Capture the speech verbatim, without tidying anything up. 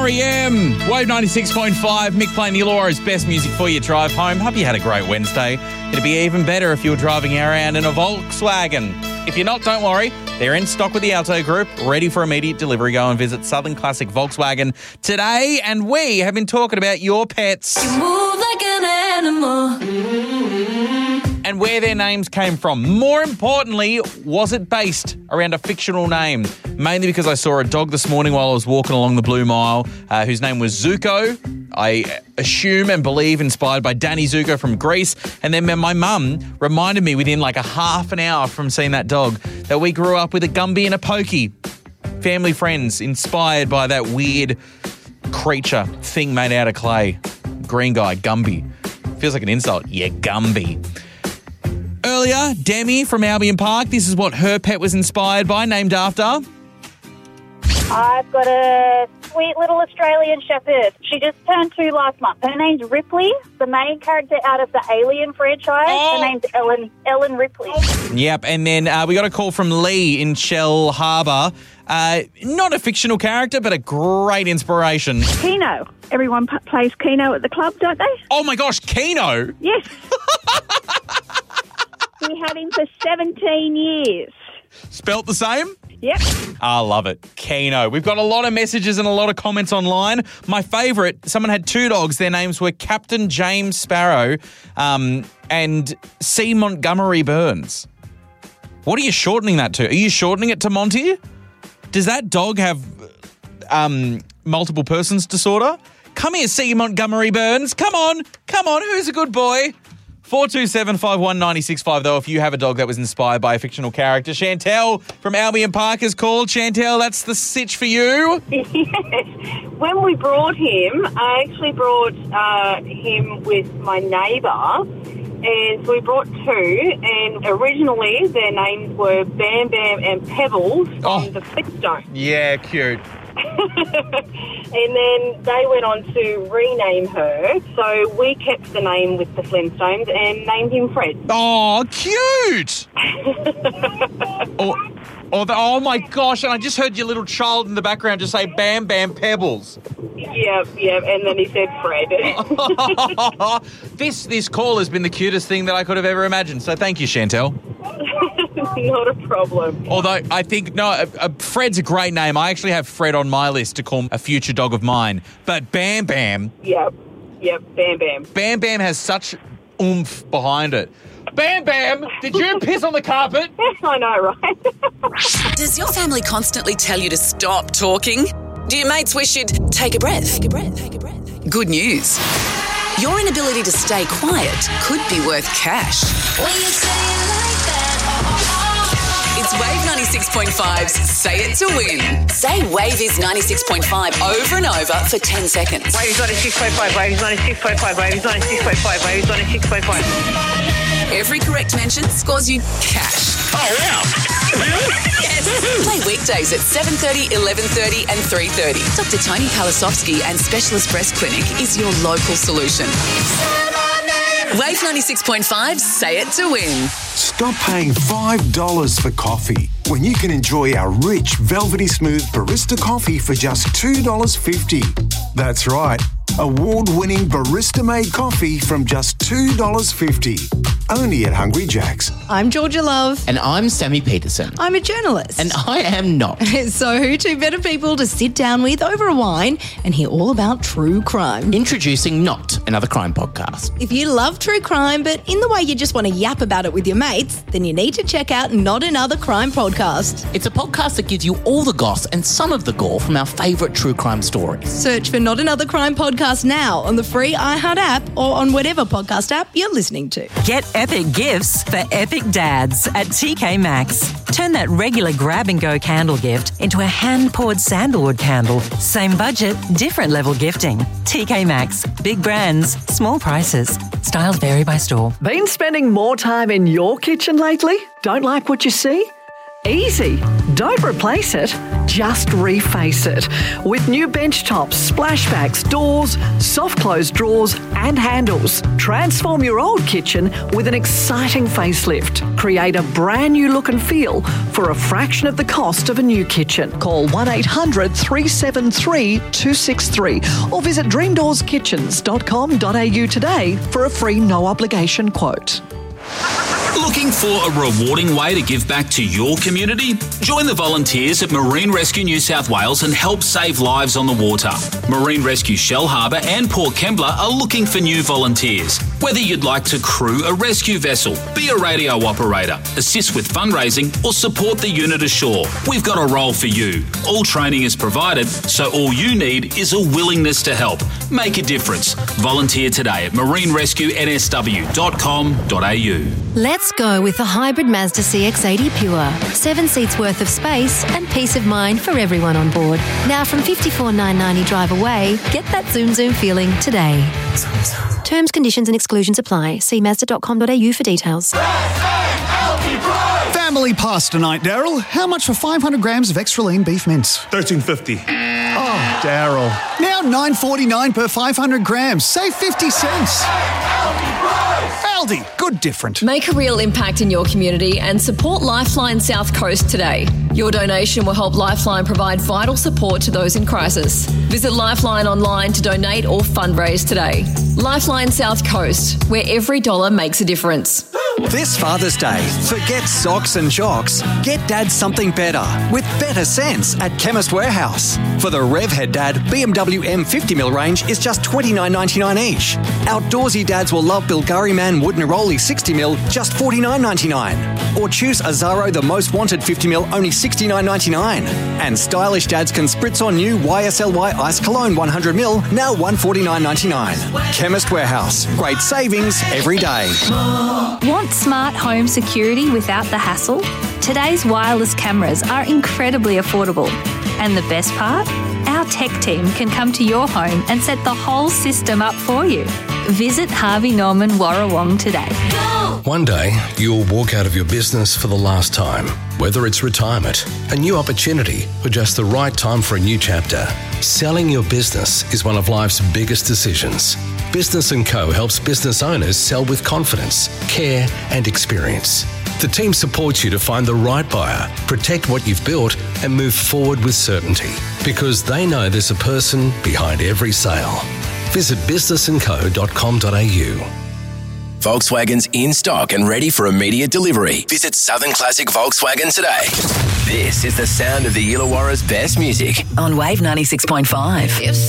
R E M, Wave ninety-six point five, Mick playing Illawarra's best music for your drive home. Hope you had a great Wednesday. It'd be even better if you were driving around in a Volkswagen. If you're not, don't worry. They're in stock with the Alto Group, ready for immediate delivery. Go and visit Southern Classic Volkswagen today. And we have been talking about your pets. You move like an animal. And where their names came from. More importantly, was it based around a fictional name? Mainly because I saw a dog this morning while I was walking along the Blue Mile, uh, whose name was Zuko. I assume and believe inspired by Danny Zuko from Greece. And then my mum reminded me within like a half an hour from seeing that dog that we grew up with a Gumby and a Pokey. Family friends inspired by that weird creature thing made out of clay. Green guy, Gumby. Feels like an insult. Yeah, Gumby. Earlier, Demi from Albion Park, this is what her pet was inspired by, named after. I've got a sweet little Australian shepherd. She just turned two last month. Her name's Ripley, the main character out of the Alien franchise. Oh. Her name's Ellen Ellen Ripley. Yep, and then uh, we got a call from Lee in Shell Harbour. Uh, not a fictional character, but a great inspiration. Keno. Everyone p- plays Keno at the club, don't they? Oh my gosh, Keno! Yes. We had him for seventeen years. Spelt the same? Yep. I love it. Keno. We've got a lot of messages and a lot of comments online. My favourite, someone had two dogs. Their names were Captain James Sparrow um, and C. Montgomery Burns. What are you shortening that to? Are you shortening it to Monty? Does that dog have um, multiple persons disorder? Come here, C. Montgomery Burns. Come on. Come on. Who's a good boy? four two seven, five one nine six five, though, if you have a dog that was inspired by a fictional character. Chantel from Albion Park has called. Chantel, that's the sitch for you. Yes. When we brought him, I actually brought uh, him with my neighbour, and so we brought two, and originally their names were Bam Bam and Pebbles Oh. from the Flintstones. Yeah, cute. And then they went on to rename her, so we kept the name with the Flintstones and named him Fred. Oh, cute. oh, oh, the, oh, my gosh, and I just heard your little child in the background just say Bam Bam Pebbles. Yep, yep, and then he said Fred. this, this call has been the cutest thing that I could have ever imagined, so thank you, Chantel. Not a problem. Although I think, no, uh, uh, Fred's a great name. I actually have Fred on my list to call a future dog of mine. But Bam Bam, Yep, yep, Bam Bam. Bam Bam has such oomph behind it. Bam Bam, did you piss on the carpet? I know, right? Does your family constantly tell you to stop talking? Do your mates wish you'd take a breath? Take a breath. Take a breath. Good news. Your inability to stay quiet could be worth cash. When you say it like that. It's Wave ninety-six point five's Say It to Win. Say Wave is ninety-six point five over and over for ten seconds. Wave is ninety-six point five, Wave is ninety-six point five, Wave is ninety-six point five, Wave is ninety-six point five. Every correct mention scores you cash. Oh, wow. Yes. Play weekdays at seven thirty, eleven thirty and three thirty. Doctor Tony Palasovsky and Specialist Breast Clinic is your local solution. Wave ninety-six point five, Say It to Win. Stop paying five dollars for coffee when you can enjoy our rich, velvety smooth barista coffee for just two dollars fifty. That's right, award-winning barista-made coffee from just two dollars fifty. Only at Hungry Jack's. I'm Georgia Love. And I'm Sammy Peterson. I'm a journalist. And I am not. So who two better people to sit down with over a wine and hear all about true crime? Introducing Not, another crime podcast. If you love true crime, but in the way you just want to yap about it with your mates, then you need to check out Not Another Crime Podcast. It's a podcast that gives you all the goss and some of the gore from our favourite true crime stories. Search for Not Another Crime Podcast now on the free iHeart app or on whatever podcast app you're listening to. Get epic gifts for epic dads at T K Maxx. Turn that regular grab-and-go candle gift into a hand-poured sandalwood candle. Same budget, different level gifting. T K Maxx. Big brands, small prices. Styles vary by store. Been spending more time in your kitchen lately? Don't like what you see? Easy. Don't replace it. just reface it. With new bench tops, splashbacks, doors, soft close drawers and handles. Transform your old kitchen with an exciting facelift. Create a brand new look and feel for a fraction of the cost of a new kitchen. Call one eight hundred three seven three two six three or visit dream doors kitchens dot com dot a u today for a free no obligation quote. Looking for a rewarding way to give back to your community? Join the volunteers at Marine Rescue New South Wales and help save lives on the water. Marine Rescue Shell Harbour and Port Kembla are looking for new volunteers. Whether you'd like to crew a rescue vessel, be a radio operator, assist with fundraising or support the unit ashore, we've got a role for you. All training is provided, so all you need is a willingness to help. Make a difference. Volunteer today at marine rescue n s w dot com dot a u. Let's go with the hybrid Mazda C X eighty Pure. Seven seats worth of space and peace of mind for everyone on board. Now from fifty-four thousand nine hundred ninety drive away, get that zoom zoom feeling today. Terms, conditions and exclusions apply. See mazda dot com dot a u for details. Family pasta night, Daryl. How much for five hundred grams of extra lean beef mince? thirteen fifty. Oh, Daryl. Now nine forty-nine per five hundred grams. Save fifty cents. Aldi, good different. Make a real impact in your community and support Lifeline South Coast today. Your donation will help Lifeline provide vital support to those in crisis. Visit Lifeline online to donate or fundraise today. Lifeline South Coast, where every dollar makes a difference. This Father's Day, forget socks and jocks. Get Dad something better with better sense at Chemist Warehouse. For the Revhead Dad, B M W M fifty mil range is just twenty-nine ninety-nine each. Outdoorsy dads will love Bilgari Man Wood Neroli sixty mil, just forty-nine ninety-nine. Or choose Azaro The Most Wanted fifty mil, only sixty-nine ninety-nine. And stylish dads can spritz on new Y S L Y Ice Cologne one hundred mil, now one forty-nine ninety-nine. Chemist Warehouse, great savings every day. Want smart home security without the hassle? Today's wireless cameras are incredibly affordable. And the best part? Our tech team can come to your home and set the whole system up for you. Visit Harvey Norman Warrawong today. One day, you'll walk out of your business for the last time. Whether it's retirement, a new opportunity, or just the right time for a new chapter, selling your business is one of life's biggest decisions. Business and Co helps business owners sell with confidence, care, and experience. The team supports you to find the right buyer, protect what you've built, and move forward with certainty, because they know there's a person behind every sale. Visit business and co dot com dot a u. Volkswagen's in stock and ready for immediate delivery. Visit Southern Classic Volkswagen today. This is the sound of the Illawarra's best music on Wave ninety-six point five.